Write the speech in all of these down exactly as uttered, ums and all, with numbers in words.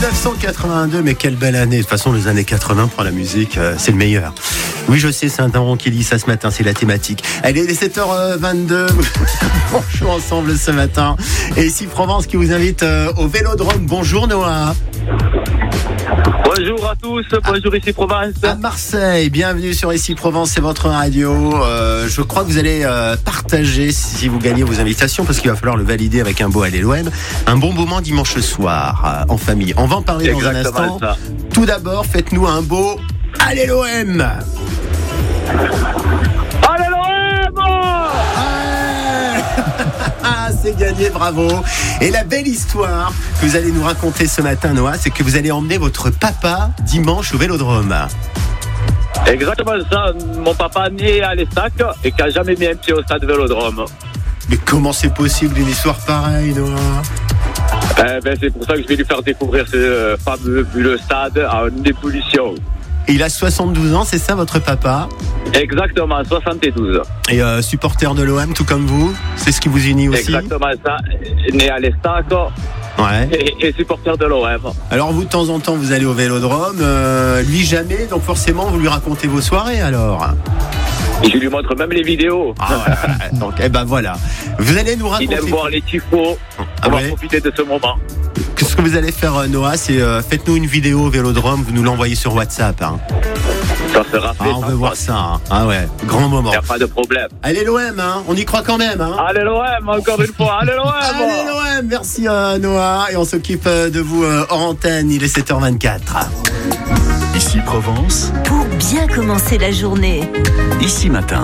mille neuf cent quatre-vingt-deux, mais quelle belle année. De toute façon, les années quatre-vingts pour la musique, euh, c'est le meilleur. Oui, je sais, c'est un daron qui dit ça ce matin, c'est la thématique. Elle est sept heures vingt-deux, on joue ensemble ce matin. Et ici Provence qui vous invite euh, au Vélodrome. Bonjour Noah. Bonjour à tous, bonjour ici Provence. À Marseille, bienvenue sur Ici Provence, c'est votre radio. Euh, je crois que vous allez euh, partager, si vous gagnez vos invitations, parce qu'il va falloir le valider avec un beau L L O M, un bon moment dimanche soir euh, en famille. On va en parler dans Exactement un instant. Ça. Tout d'abord, faites-nous un beau L L O M. Allez l'O M! Ah, c'est gagné, bravo. Et la belle histoire que vous allez nous raconter ce matin, Noah, c'est que vous allez emmener votre papa dimanche au Vélodrome. Exactement ça, mon papa né à l'Estac et qui n'a jamais mis un pied au stade Vélodrome. Mais comment c'est possible une histoire pareille, Noah? Eh ben, c'est pour ça que je vais lui faire découvrir ce fameux le stade en ébullition. Il a soixante-douze ans, c'est ça votre papa? Exactement, soixante-douze. Et euh, supporter de l'O M, tout comme vous? C'est ce qui vous unit aussi? Exactement ça, né à l'Estac ouais. et, et supporter de l'O M. Alors vous, de temps en temps, vous allez au Vélodrome, euh, lui jamais, donc forcément vous lui racontez vos soirées alors? Et je lui montre même les vidéos. Ah, ouais, donc, eh ben voilà. Vous allez nous raconter. Il aime voir les tifos. Ah, on ouais. va profiter de ce moment. Ce que vous allez faire, Noah, c'est euh, faites-nous une vidéo au Vélodrome, vous nous l'envoyez sur WhatsApp. Hein. Ça sera fait. Ah, on veut voir ça. Hein. Ah ouais, grand moment. Il n'y a pas de problème. Allez l'O M, hein. On y croit quand même. Hein. Allez l'O M, encore une fois. Allez l'O M. Allez l'O M, merci euh, Noah. Et on s'occupe euh, de vous euh, hors antenne, il est sept heures vingt-quatre. Ici Provence, pour bien commencer la journée. Ici Matin.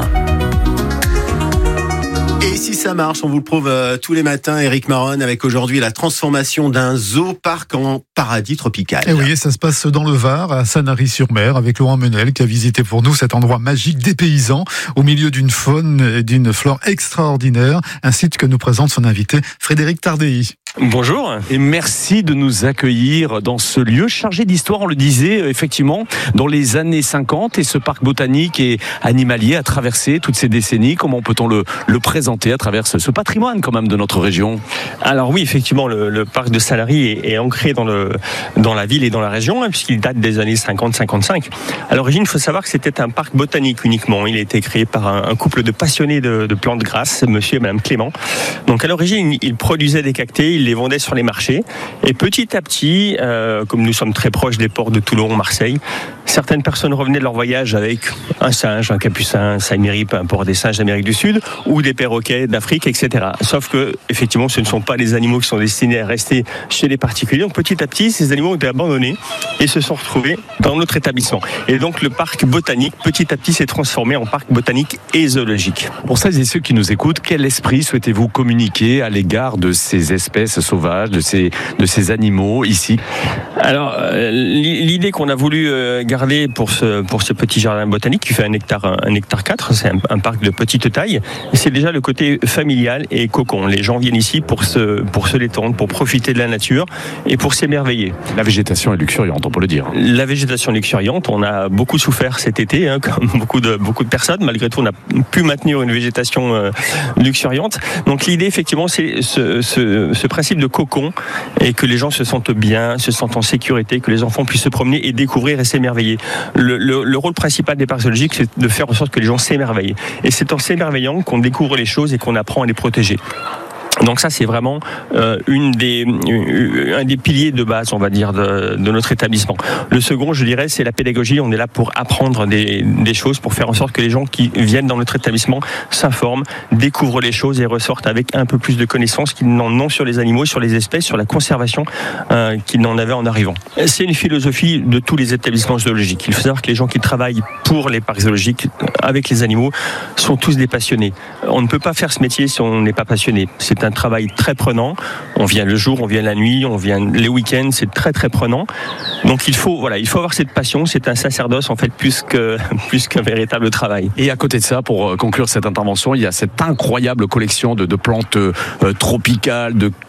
Et si ça marche, on vous le prouve euh, tous les matins, Eric Maron, avec aujourd'hui la transformation d'un zoo-parc en paradis tropical. Et oui, ça se passe dans le Var, à Sanary-sur-Mer, avec Laurent Menel, qui a visité pour nous cet endroit magique des paysans, au milieu d'une faune et d'une flore extraordinaire, un site que nous présente son invité Frédéric Tardei. Bonjour et merci de nous accueillir dans ce lieu chargé d'histoire, on le disait effectivement, dans les années cinquante, et ce parc botanique et animalier a traversé toutes ces décennies. Comment peut-on le, le présenter à travers ce, ce patrimoine quand même de notre région? Alors oui, effectivement, le, le parc de Sanary est, est ancré dans, le, dans la ville et dans la région, hein, puisqu'il date des années cinquante cinquante-cinq. À l'origine, il faut savoir que c'était un parc botanique uniquement. Il a été créé par un, un couple de passionnés de, de plantes grasses, monsieur et madame Clément. Donc à l'origine, ils produisaient des cactés, ils les vendaient sur les marchés. Et petit à petit, euh, comme nous sommes très proches des ports de Toulon, Marseille, certaines personnes revenaient de leur voyage avec un singe, un capucin, un saïmiri, peu importe, des singes d'Amérique du Sud, ou des perroquets d'Afrique, et cetera. Sauf que, effectivement, ce ne sont pas des animaux qui sont destinés à rester chez les particuliers. Donc petit à petit, ces animaux ont été abandonnés et se sont retrouvés dans notre établissement. Et donc le parc botanique, petit à petit, s'est transformé en parc botanique et zoologique. Pour celles et ceux qui nous écoutent, quel esprit souhaitez-vous communiquer à l'égard de ces espèces sauvages, de ces, de ces animaux ici? Alors, euh, l'idée qu'on a voulu euh, garder pour ce, pour ce petit jardin botanique, qui fait un hectare, un hectare quatre, c'est un, un parc de petite taille, c'est déjà le côté familial et cocon. Les gens viennent ici pour se, pour se détendre, pour profiter de la nature et pour s'émerveiller. La végétation est luxuriante, on peut le dire. La végétation luxuriante, on a beaucoup souffert cet été, hein, comme beaucoup de, beaucoup de personnes. Malgré tout, on a pu maintenir une végétation euh, luxuriante. Donc l'idée, effectivement, c'est ce, ce, ce principe de cocon et que les gens se sentent bien, se sentent en sécurité, que les enfants puissent se promener et découvrir et s'émerveiller. Le, le, le rôle principal des parcs zoologiques, c'est de faire en sorte que les gens s'émerveillent. Et c'est en s'émerveillant qu'on découvre les choses et qu'on apprend à les protéger. Donc ça, c'est vraiment euh, une des, une, un des piliers de base, on va dire, de, de notre établissement. Le second, je dirais, c'est la pédagogie. On est là pour apprendre des, des choses, pour faire en sorte que les gens qui viennent dans notre établissement s'informent, découvrent les choses et ressortent avec un peu plus de connaissances qu'ils n'en ont sur les animaux, sur les espèces, sur la conservation euh, qu'ils n'en avaient en arrivant. C'est une philosophie de tous les établissements zoologiques. Il faut savoir que les gens qui travaillent pour les parcs zoologiques, avec les animaux, sont tous des passionnés. On ne peut pas faire ce métier si on n'est pas passionné. C'est un travail très prenant. On vient le jour, on vient la nuit, on vient les week-ends, c'est très très prenant. Donc il faut, voilà, il faut avoir cette passion. C'est un sacerdoce en fait plus que plus qu'un véritable travail. Et à côté de ça, pour conclure cette intervention, il y a cette incroyable collection de, de plantes euh, tropicales, de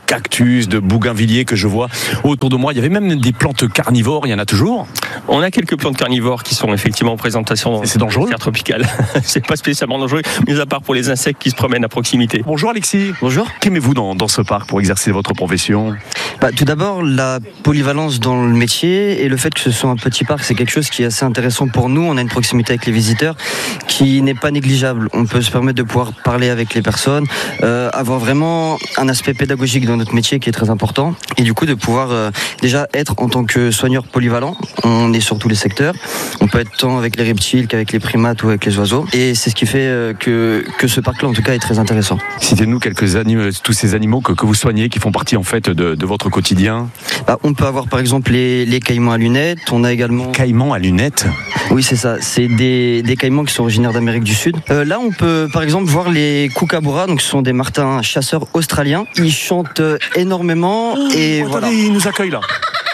cactus, de bougainvilliers que je vois autour de moi. Il y avait même des plantes carnivores, il y en a toujours. On a quelques plantes carnivores qui sont effectivement en présentation dans c'est dangereux. les terres tropicales. C'est pas spécialement dangereux, mis à part pour les insectes qui se promènent à proximité. Bonjour Alexis. Bonjour. Qu'aimez-vous dans, dans ce parc pour exercer votre profession ? Bah, tout d'abord, la polyvalence dans le métier et le fait que ce soit un petit parc, c'est quelque chose qui est assez intéressant pour nous. On a une proximité avec les visiteurs qui n'est pas négligeable. On peut se permettre de pouvoir parler avec les personnes, euh, avoir vraiment un aspect pédagogique dans notre métier qui est très important. Et du coup, de pouvoir euh, déjà être en tant que soigneur polyvalent, on est sur tous les secteurs. On peut être tant avec les reptiles qu'avec les primates ou avec les oiseaux. Et c'est ce qui fait euh, que, que ce parc-là, en tout cas, est très intéressant. Citez-nous quelques animaux, tous ces animaux que, que vous soignez, qui font partie en fait de, de votre quotidien. Bah, on peut avoir par exemple les, les caïmans à lunettes. On a également... Caïmans à lunettes ? Oui, c'est ça. C'est des, des caïmans qui sont originaires d'Amérique du Sud. Euh, là, on peut par exemple voir les kookaburras. Donc, ce sont des martins chasseurs australiens. Ils chantent énormément et oh, voilà. Attendez, ils nous accueillent là.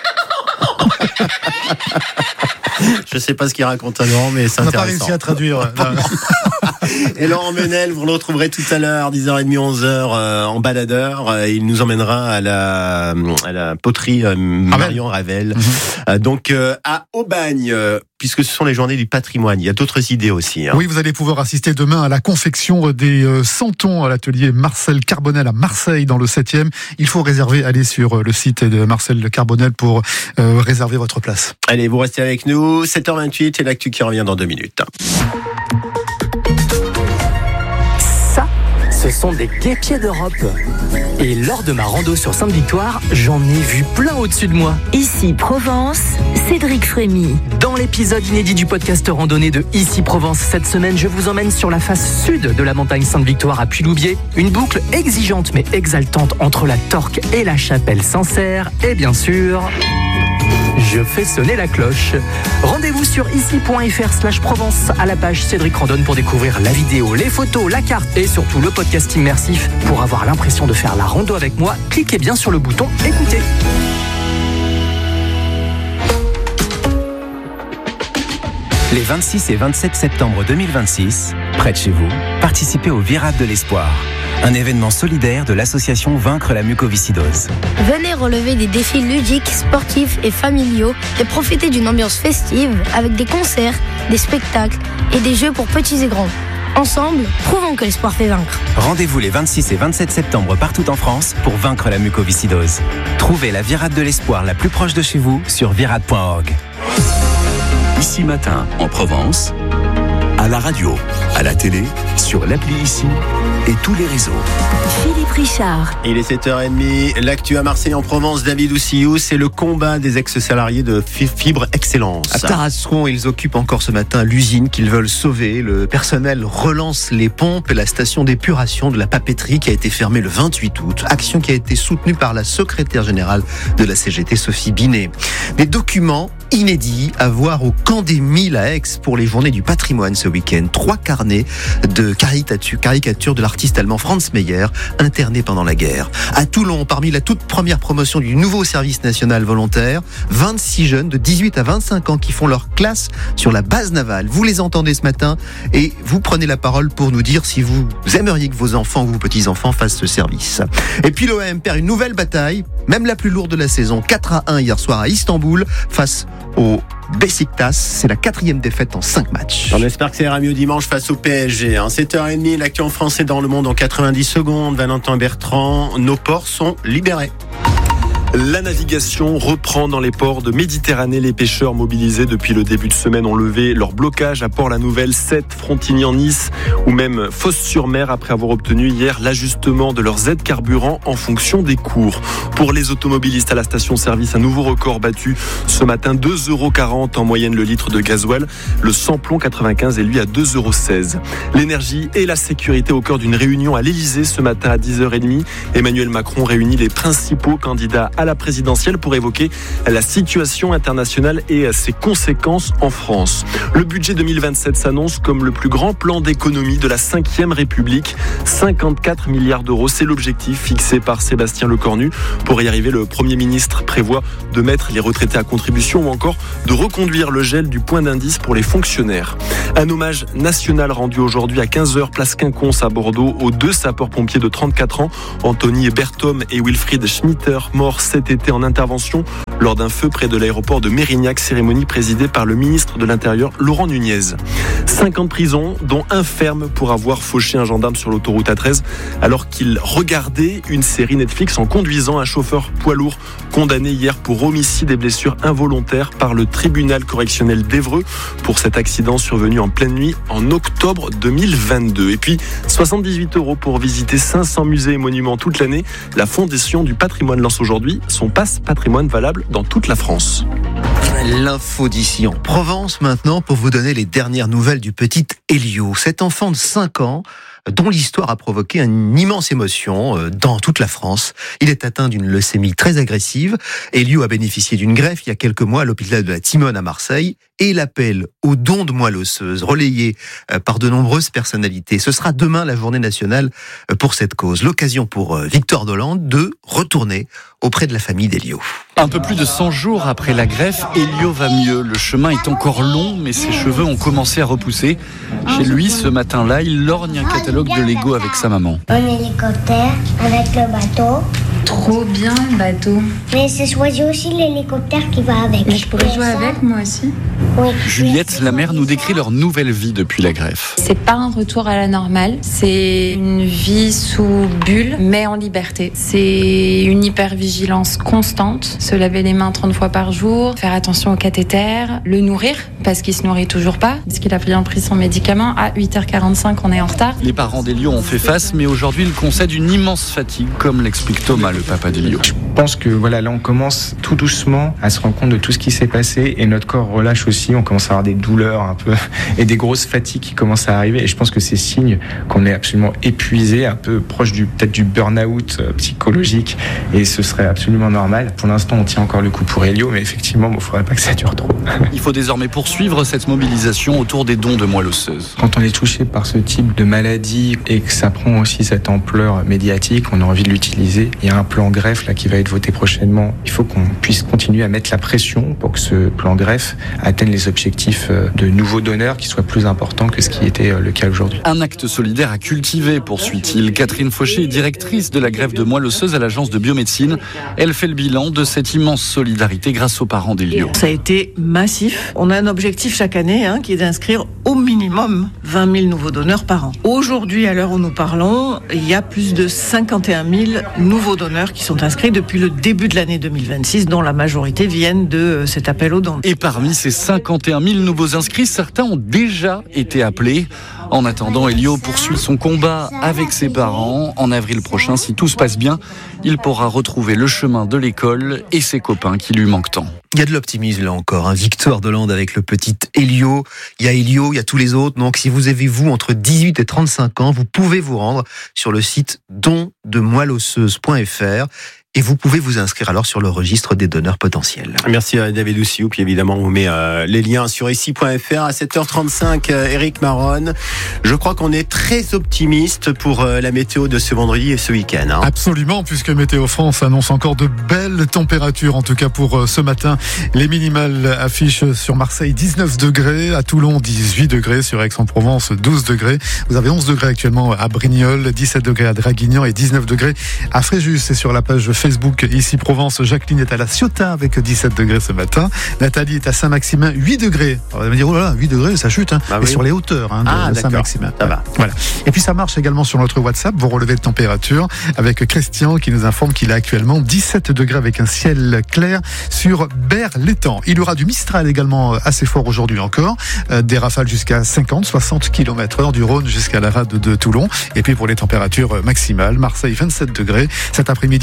Je sais pas ce qu'il raconte à Laurent, mais c'est On n'a intéressant. pas réussi à traduire. Et Laurent Menel, vous le retrouverez tout à l'heure, dix heures trente, onze heures, euh, en baladeur. Euh, il nous emmènera à la, à la poterie euh, Marion Ravel. Mm-hmm. Euh, donc, euh, à Aubagne, euh, puisque ce sont les journées du patrimoine. Il y a d'autres idées aussi. Hein. Oui, vous allez pouvoir assister demain à la confection des euh, santons à l'atelier Marcel Carbonel à Marseille, dans le septième. Il faut réserver, allez sur le site de Marcel Carbonel pour euh, réserver votre place. Allez, vous restez avec nous. sept heures vingt-huit et l'actu qui revient dans deux minutes. Ça, ce sont des guêpiers d'Europe. Et lors de ma rando sur Sainte-Victoire, j'en ai vu plein au-dessus de moi. Ici Provence, Cédric Frémy. Dans l'épisode inédit du podcast randonnée de Ici Provence, cette semaine, je vous emmène sur la face sud de la montagne Sainte-Victoire à Puy-Loubier. Une boucle exigeante mais exaltante entre la Torque et la chapelle Sancerre. Et bien sûr... je fais sonner la cloche. Rendez-vous sur ici.fr slash Provence à la page Cédric Randonne pour découvrir la vidéo, les photos, la carte et surtout le podcast immersif. Pour avoir l'impression de faire la rando avec moi, cliquez bien sur le bouton écouter. Les vingt-six et vingt-sept septembre deux mille vingt-six, près de chez vous, participez au Virade de l'Espoir, un événement solidaire de l'association Vaincre la mucoviscidose. Venez relever des défis ludiques, sportifs et familiaux et profiter d'une ambiance festive avec des concerts, des spectacles et des jeux pour petits et grands. Ensemble, prouvons que l'espoir fait vaincre. Rendez-vous les vingt-six et vingt-sept septembre partout en France pour vaincre la mucoviscidose. Trouvez la Virade de l'Espoir la plus proche de chez vous sur virade point org. Ici Matin, en Provence, à la radio, à la télé, sur l'appli Ici et tous les réseaux. Philippe Richard. Il est sept heures trente, l'actu à Marseille en Provence, David Oussiou, c'est le combat des ex-salariés de Fibre Excellence. À Tarascon, ils occupent encore ce matin l'usine qu'ils veulent sauver. Le personnel relance les pompes et la station d'épuration de la papeterie qui a été fermée le vingt-huit août. Action qui a été soutenue par la secrétaire générale de la C G T, Sophie Binet. Des documents inédits à voir au Camp des Mille à Aix pour les journées du patrimoine ce week-end. Trois carnets de caricatures, caricatures de l'artiste allemand Franz Meyer, interné pendant la guerre. À Toulon, parmi la toute première promotion du nouveau service national volontaire, vingt-six jeunes de dix-huit à vingt-cinq ans qui font leur classe sur la base navale. Vous les entendez ce matin et vous prenez la parole pour nous dire si vous aimeriez que vos enfants ou vos petits-enfants fassent ce service. Et puis l'O M perd une nouvelle bataille, même la plus lourde de la saison, quatre à un hier soir à Istanbul, face au Beşiktaş. C'est la quatrième défaite en cinq matchs. On espère que ça ira mieux dimanche face au P S G. Hein. sept heures trente, l'actu en français dans le monde en quatre-vingt-dix secondes. Valentin Bertrand, nos ports sont libérés. La navigation reprend dans les ports de Méditerranée. Les pêcheurs mobilisés depuis le début de semaine ont levé leur blocage à Port-la-Nouvelle, Sète, Frontignan-Nice ou même Fos-sur-Mer après avoir obtenu hier l'ajustement de leurs aides carburant en fonction des cours. Pour les automobilistes à la station-service, un nouveau record battu ce matin, deux euros quarante en moyenne le litre de gasoil. Le sans-plomb quatre-vingt-quinze est lui à deux euros seize. L'énergie et la sécurité au cœur d'une réunion à l'Élysée ce matin à dix heures trente. Emmanuel Macron réunit les principaux candidats à à la présidentielle pour évoquer la situation internationale et ses conséquences en France. Le budget deux mille vingt-sept s'annonce comme le plus grand plan d'économie de la cinquième République. cinquante-quatre milliards d'euros, c'est l'objectif fixé par Sébastien Lecornu. Pour y arriver, le Premier ministre prévoit de mettre les retraités à contribution ou encore de reconduire le gel du point d'indice pour les fonctionnaires. Un hommage national rendu aujourd'hui à quinze heures, place Quinconce à Bordeaux, aux deux sapeurs-pompiers de trente-quatre ans, Anthony Berthom et Wilfried Schmitter, morts cet été en intervention lors d'un feu près de l'aéroport de Mérignac, cérémonie présidée par le ministre de l'Intérieur, Laurent Nunez. Cinq ans de prison, dont un ferme pour avoir fauché un gendarme sur l'autoroute A treize alors qu'il regardait une série Netflix en conduisant un chauffeur poids lourd condamné hier pour homicide et blessures involontaires par le tribunal correctionnel d'Évreux pour cet accident survenu en pleine nuit en octobre deux mille vingt-deux. Et puis soixante-dix-huit euros pour visiter cinq cents musées et monuments toute l'année. La Fondation du patrimoine lance aujourd'hui son passe patrimoine valable dans toute la France. L'info d'ici en Provence maintenant pour vous donner les dernières nouvelles du petit Elio. Cet enfant de cinq ans dont l'histoire a provoqué une immense émotion dans toute la France. Il est atteint d'une leucémie très agressive. Elio a bénéficié d'une greffe il y a quelques mois à l'hôpital de la Timone à Marseille et l'appel au don de moelle osseuse relayé par de nombreuses personnalités. Ce sera demain la journée nationale pour cette cause. L'occasion pour Victor Dolande de retourner auprès de la famille d'Elio. Un peu plus de cent jours après la greffe, Elio va mieux. Le chemin est encore long, mais ses cheveux ont commencé à repousser. Chez lui, ce matin-là, il lorgne un catalogue de Lego avec sa maman. Un hélicoptère avec le bateau. Trop bien le bateau. Mais c'est choisi aussi l'hélicoptère qui va avec. Mais je pourrais jouer avec moi aussi. Oui. Juliette, la mère, nous décrit leur nouvelle vie depuis la greffe. C'est pas un retour à la normale, c'est une vie sous bulle, mais en liberté. C'est une hypervigilance constante, se laver les mains trente fois par jour, faire attention au cathéter, le nourrir, parce qu'il se nourrit toujours pas, parce qu'il a bien pris son médicament. À huit heures quarante-cinq, on est en retard. Les parents d'Elio ont fait face, mais aujourd'hui, ils concèdent une immense fatigue, comme l'explique Thomas, le papa d'Elio. Je pense que voilà, là, on commence tout doucement à se rendre compte de tout ce qui s'est passé et notre corps relâche aussi. On commence à avoir des douleurs un peu et des grosses fatigues qui commencent à arriver. Et je pense que c'est signe qu'on est absolument épuisé, un peu proche du peut-être du burn-out psychologique. Et ce serait absolument normal. Pour l'instant, on tient encore le coup pour Elio, mais effectivement, il ne faudrait pas que ça dure trop. Il faut désormais poursuivre cette mobilisation autour des dons de moelle osseuse. Quand on est touché par ce type de maladie et que ça prend aussi cette ampleur médiatique, on a envie de l'utiliser. Il y a un plan greffe là qui va être voté prochainement. Il faut qu'on puisse continuer à mettre la pression pour que ce plan greffe atteigne les objectifs de nouveaux donneurs qui soient plus importants que ce qui était le cas aujourd'hui. Un acte solidaire à cultiver, poursuit-il. Catherine Fauché est directrice de la greffe de moelle osseuse à l'agence de biomédecine. Elle fait le bilan de cette immense solidarité grâce aux parents d'Elio. Ça a été massif. On a un objectif chaque année hein, qui est d'inscrire au minimum vingt mille nouveaux donneurs par an. Aujourd'hui, à l'heure où nous parlons, il y a plus de cinquante et un mille nouveaux donneurs qui sont inscrits depuis le début de l'année deux mille vingt-six, dont la majorité viennent de cet appel aux dons. Et parmi ces cinquante et un mille nouveaux inscrits, certains ont déjà été appelés. En attendant, Elio poursuit son combat avec ses parents. En avril prochain, si tout se passe bien, il pourra retrouver le chemin de l'école et ses copains qui lui manquent tant. Il y a de l'optimisme là encore, hein. Victor Dolande avec le petit Elio. Il y a Elio, il y a tous les autres. Donc si vous avez vous entre dix-huit et trente-cinq ans, vous pouvez vous rendre sur le site don de moelle osseuse point f r. Et vous pouvez vous inscrire alors sur le registre des donneurs potentiels. Merci à David Oussiou. Puis évidemment, on vous met euh, les liens sur ici point f r. À sept heures trente-cinq, euh, Eric Maronne. Je crois qu'on est très optimiste pour euh, la météo de ce vendredi et ce week-end. Hein. Absolument, puisque Météo France annonce encore de belles températures, en tout cas pour euh, ce matin. Les minimales affichent sur Marseille dix-neuf degrés, à Toulon dix-huit degrés, sur Aix-en-Provence douze degrés. Vous avez onze degrés actuellement à Brignoles, dix-sept degrés à Draguignan et dix-neuf degrés à Fréjus. C'est sur la page Facebook Ici Provence. Jacqueline est à La Ciotat avec dix-sept degrés ce matin. Nathalie est à Saint-Maximin, huit degrés. On va me dire, oh là là, huit degrés, ça chute. Hein. Ah et oui. sur les hauteurs hein, de ah, Saint-Maximin. Ça va. Voilà. Et puis ça marche également sur notre WhatsApp, vos relevés de température, avec Christian qui nous informe qu'il a actuellement dix-sept degrés avec un ciel clair sur Berre-l'Étang. Il y aura du Mistral également assez fort aujourd'hui encore. Euh, des rafales jusqu'à cinquante, soixante kilomètres heure du Rhône jusqu'à la rade de Toulon. Et puis pour les températures maximales, Marseille vingt-sept degrés. Cet après-midi, Toulon vingt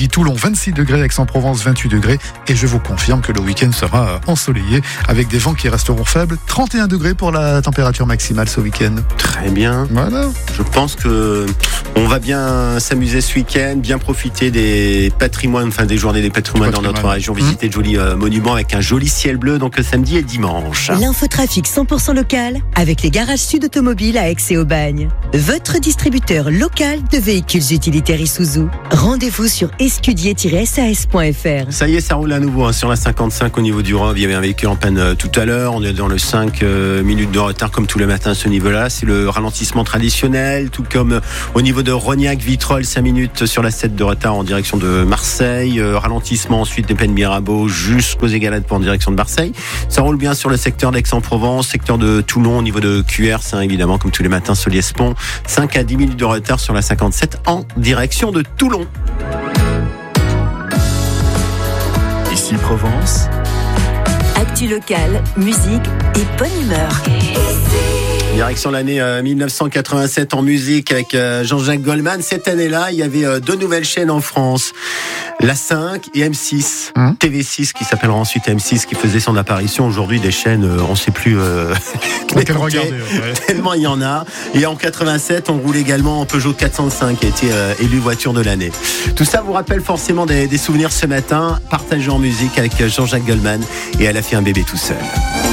vingt-six degrés, Aix-en-Provence vingt-huit degrés. Et je vous confirme que le week-end sera ensoleillé avec des vents qui resteront faibles. trente et un degrés pour la température maximale ce week-end. Très bien. Voilà. Je pense que on va bien s'amuser ce week-end, bien profiter des patrimoines, enfin des journées des patrimoines dans notre région, visiter de jolis euh, monuments avec un joli ciel bleu, donc samedi et dimanche. L'infotrafic cent pour cent local avec les garages Sud Automobile à Aix et Aubagne. Votre distributeur local de véhicules utilitaires Isuzu. Rendez-vous sur escudier tiret s a s point f r. Ça y est, ça roule à nouveau hein, sur la cinquante-cinq au niveau du Rhône. Il y avait un véhicule en panne euh, tout à l'heure. On est dans le cinq euh, minutes de retard comme tous les matins à ce niveau-là. C'est le ralentissement traditionnel, tout comme euh, au niveau de Rognac-Vitrolles, cinq minutes sur la sept de retard en direction de Marseille. Euh, ralentissement ensuite des Pennes Mirabeau jusqu'aux Égalades pour en direction de Marseille. Ça roule bien sur le secteur d'Aix-en-Provence, secteur de Toulon au niveau de Q R, c'est hein, évidemment comme tous les matins Soliès-Pont. cinq à dix minutes de retard sur la cinquante-sept en direction de Toulon. Ici Provence. Actu locale, musique et bonne humeur. Direction l'année euh, mille neuf cent quatre-vingt-sept en musique avec euh, Jean-Jacques Goldman. Cette année-là, il y avait euh, deux nouvelles chaînes en France. La cinq et M six. Mmh. T V six qui s'appellera ensuite M six qui faisait son apparition. Aujourd'hui, des chaînes, euh, on ne sait plus euh, lesquelles regarder. Ouais. Tellement il y en a. Et en quatre-vingt-sept, on roule également en Peugeot quatre cent cinq qui a été euh, élu voiture de l'année. Tout ça vous rappelle forcément des, des souvenirs ce matin, partagés en musique avec Jean-Jacques Goldman et Elle a fait un bébé tout seul.